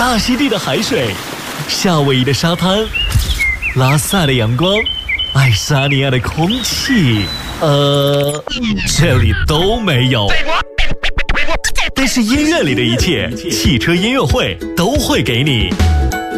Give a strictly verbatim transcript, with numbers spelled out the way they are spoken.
大溪地的海水，夏威夷的沙滩，拉萨的阳光，爱沙尼亚的空气，呃，这里都没有。但是音乐里的一切，汽车音乐会都会给你。